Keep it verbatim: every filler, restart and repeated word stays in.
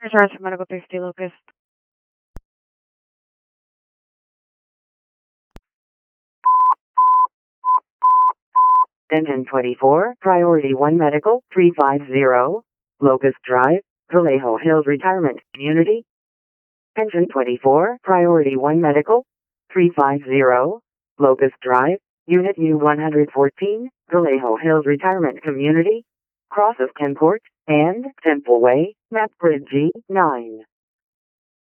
Charge Medical Safety Locust. Engine twenty-four, Priority one Medical, three five zero, Locust Drive, Vallejo Hills Retirement Community. Engine twenty-four, Priority one Medical, three five zero, Locust Drive, Unit U one fourteen, Vallejo Hills Retirement Community, Cross of Tenport, and Temple Way, Map Grid G nine.